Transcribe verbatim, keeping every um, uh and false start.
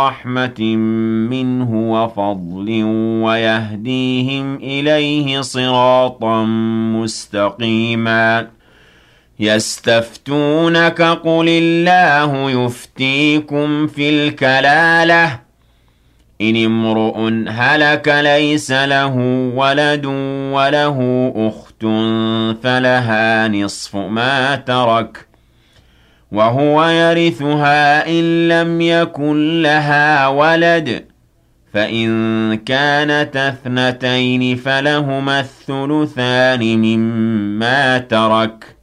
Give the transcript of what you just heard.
رحمة منه وفضل ويهديهم إليه صراطا مستقيما يستفتونك قل الله يفتيكم في الكلالة إن امرؤ هلك ليس له ولد وله أخت فلها نصف ما ترك وهو يرثها إن لم يكن لها ولد فإن كانت اثنتين فلهما الثلثان مما ترك